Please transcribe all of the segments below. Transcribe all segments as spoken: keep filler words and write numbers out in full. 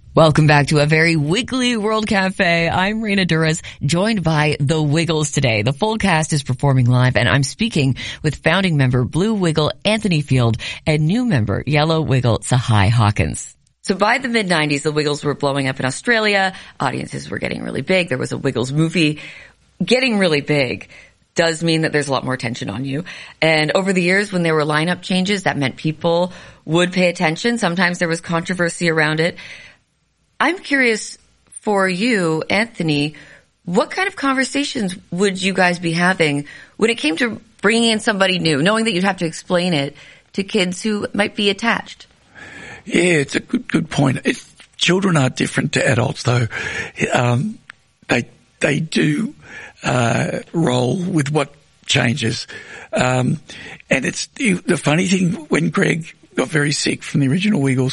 Welcome back to a very wiggly World Cafe. I'm Rena Duras, joined by The Wiggles today. The full cast is performing live, and I'm speaking with founding member Blue Wiggle Anthony Field and new member Yellow Wiggle Sahai Hawkins. So by the mid nineties, the Wiggles were blowing up in Australia. Audiences were getting really big. There was a Wiggles movie. Getting really big does mean that there's a lot more attention on you. And over the years, when there were lineup changes, that meant people would pay attention. Sometimes there was controversy around it. I'm curious for you, Anthony, what kind of conversations would you guys be having when it came to bringing in somebody new, knowing that you'd have to explain it to kids who might be attached? Yeah, it's a good good point. It's, children are different to adults, though. Um, they they do uh, roll with what changes, um, and it's the funny thing when Greg got very sick from the original Wiggles.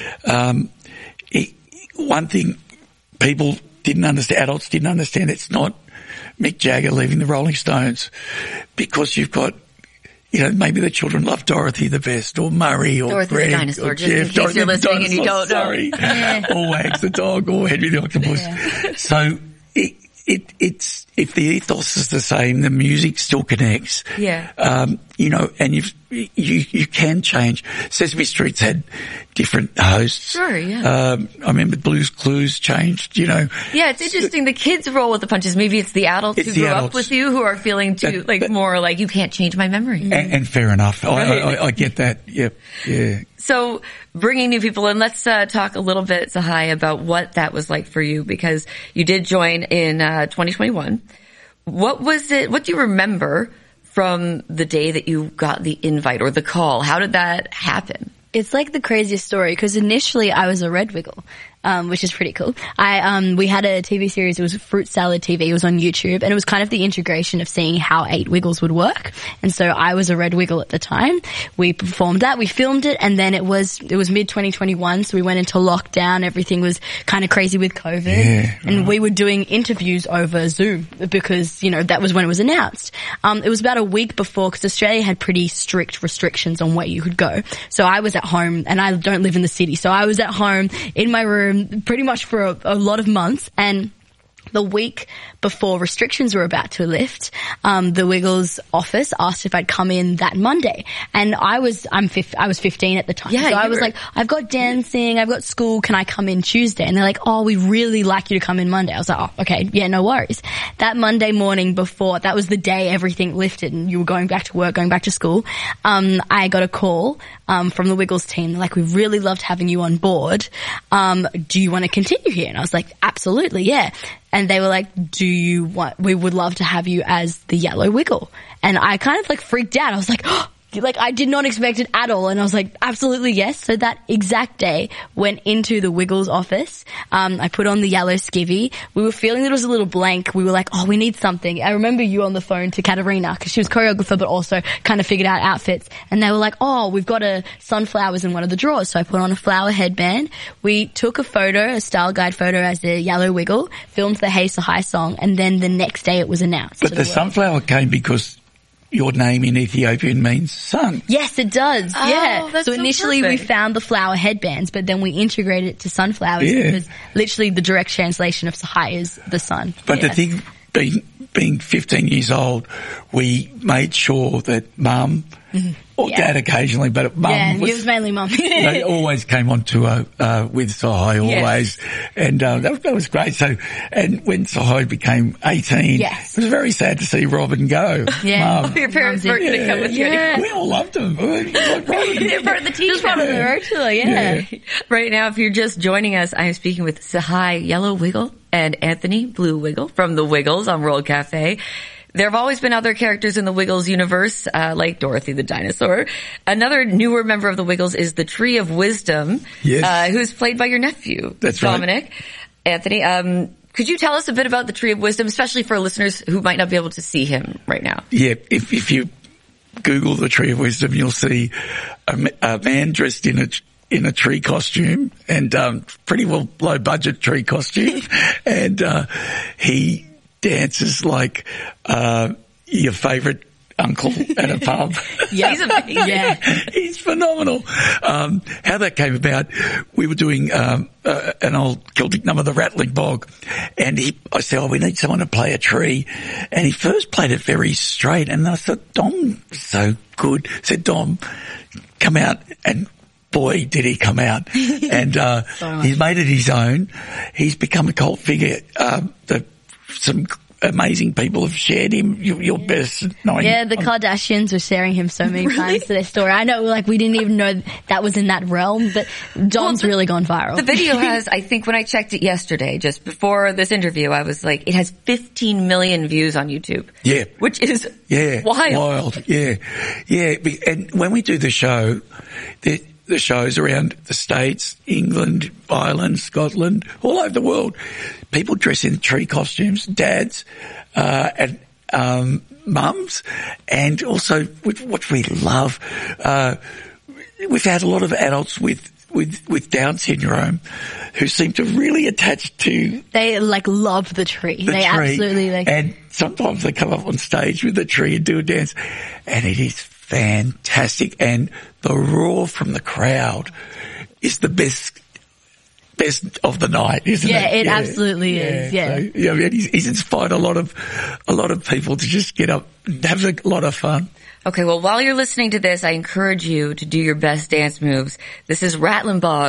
Um, he, One thing people didn't understand, adults didn't understand, it's not Mick Jagger leaving the Rolling Stones, because you've got, you know, maybe the children love Dorothy the best, or Murray, or Dorothy Greg, the dinosaur, or just Jeff, in case Dorothy you're listening the and you don't know. Sorry. Or Wags the dog, or Henry the octopus. Yeah. So it, it, it's, if the ethos is the same, the music still connects. Yeah. Um, you know, and you've, you, you can change. Sesame Street's had different hosts. Sure, yeah. Um, I remember Blue's Clues changed, you know. Yeah, it's interesting. The kids roll with the punches. Maybe it's the adults It's who the grew adults. up with you who are feeling too, That- like that- more like, you can't change my memory. And, and fair enough. I, Right. I, I get that. Yep. Yeah. So bringing new people in, let's uh, talk a little bit, Sahai, about what that was like for you, because you did join in uh, twenty twenty-one. What was it, what do you remember from the day that you got the invite or the call? How did that happen? It's like the craziest story, because initially I was a Red Wiggle, um, which is pretty cool. I, um, we had a T V series, it was Fruit Salad T V, it was on YouTube, and it was kind of the integration of seeing how eight Wiggles would work. And so I was a Red Wiggle at the time. We performed that, we filmed it, and then it was, it was mid twenty twenty-one, so we went into lockdown, everything was kind of crazy with COVID. Yeah, and right. we were doing interviews over Zoom because, you know, that was when it was announced. Um, it was about a week before, because Australia had pretty strict restrictions on where you could go. So I was at home, and I don't live in the city, so I was at home in my room pretty much for a, a lot of months. And the week before restrictions were about to lift, um, the Wiggles office asked if I'd come in that Monday. And I was, I'm fif- I was fifteen at the time. Yeah, so I you was were- like, I've got dancing, I've got school, can I come in Tuesday? And they're like, oh, we really like you to come in Monday. I was like, oh, okay, yeah, no worries. That Monday morning before, that was the day everything lifted and you were going back to work, going back to school, um, I got a call, um, from the Wiggles team. They're like, we really loved having you on board. Um, do you want to continue here? And I was like, absolutely, yeah. And they were like, do you want, we would love to have you as the Yellow Wiggle. And I kind of like freaked out. I was like, oh, like I did not expect it at all. And I was like, absolutely yes. So that exact day went into the Wiggles office. Um, I put on the yellow skivvy. We were feeling that it was a little blank. We were like, oh, we need something. I remember you on the phone to Katerina, because she was choreographer, but also kind of figured out outfits. And they were like, oh, we've got a sunflowers in one of the drawers. So I put on a flower headband. We took a photo, a style guide photo as the Yellow Wiggle, filmed the Hey Sahai song, and then the next day it was announced. But to the world. sunflower came because your name in Ethiopian means sun. Yes, it does. Oh, yeah. that's So so initially we perfect. found the flower headbands, but then we integrated it to sunflowers Yeah. because literally the direct translation of Sahai is the sun. But yeah. the thing, being, being fifteen years old, we made sure that mum, or Yeah. dad occasionally, but mum yeah, it was, was mainly mum. they always came on to, uh, uh, with Sahai always. And, uh, that, that was great. So, and when Sahai became eighteen, Yes. it was very sad to see Robin go. Yeah. Mum. Your parents Mum's weren't in- going to come with you Yeah. anymore. We all loved him. Like, Robin. They're part of the team. Just one of the actually, yeah. Right now, if you're just joining us, I am speaking with Sahai Yellow Wiggle and Anthony Blue Wiggle from the Wiggles on World Cafe. There have always been other characters in the Wiggles universe, uh, like Dorothy the dinosaur. Another newer member of the Wiggles is the Tree of Wisdom, Yes. uh, who's played by your nephew, That's right. Dominic. Anthony, um, could you tell us a bit about the Tree of Wisdom, especially for listeners who might not be able to see him right now? Yeah, if, if you Google the Tree of Wisdom, you'll see a, ma- a man dressed in a in a tree costume, and um, pretty well low budget tree costume, and uh, he dances like uh, your favourite uncle at a pub. Yeah. He's amazing. Yeah. He's phenomenal. Um, how that came about, we were doing um, uh, an old Celtic number, The Rattling Bog, and he, I said, oh, we need someone to play a tree. And he first played it very straight, and I thought, Dom is so good. I said, Dom, come out, and boy, did he come out. And uh, so he's made it his own. He's become a cult figure. Um, the, some amazing people have shared him. You, you're yeah. best knowing. Yeah, the Kardashians were sharing him so many Really? times to their story. I know, like, we didn't even know that was in that realm, but Dom's Well, the- really gone viral. The video has, I think when I checked it yesterday, just before this interview, I was like, it has fifteen million views on YouTube. Yeah. Which is Yeah. wild. Wild. Yeah. Yeah. Be- And when we do the show, the, the shows around the States, England, Ireland, Scotland, all over the world, people dress in tree costumes, dads, uh, and, um, mums, and also, which, what we love, uh, we've had a lot of adults with, with, with Down syndrome who seem to really attach to They, like, love the tree. the they tree. absolutely, like, And sometimes they come up on stage with the tree and do a dance, and it is fantastic. And the roar from the crowd is the best, best of the night, isn't Yeah, it? it absolutely is, yeah. So, yeah, I mean, he's, he's inspired a lot of, a lot of people to just get up and have a lot of fun. Okay, well, while you're listening to this, I encourage you to do your best dance moves. This is Rattling Bog.